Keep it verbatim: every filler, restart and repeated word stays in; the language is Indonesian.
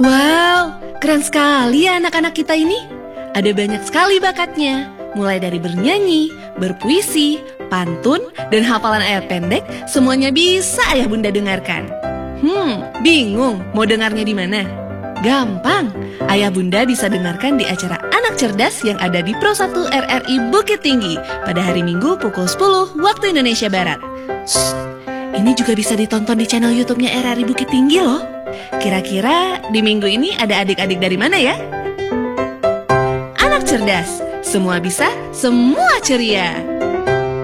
Wow, keren sekali ya anak-anak kita ini. Ada banyak sekali bakatnya, mulai dari bernyanyi, berpuisi, pantun, dan hafalan ayat pendek, semuanya bisa ayah bunda dengarkan. Hmm, bingung mau dengarnya di mana? Gampang, ayah bunda bisa dengarkan di acara Anak Cerdas yang ada di Pro satu R R I Bukit Tinggi pada hari Minggu pukul sepuluh waktu Indonesia Barat. Shh, ini juga bisa ditonton di channel YouTube-nya R R I Bukit Tinggi loh. Kira-kira di minggu ini ada adik-adik dari mana ya? Anak Cerdas, semua bisa, semua ceria.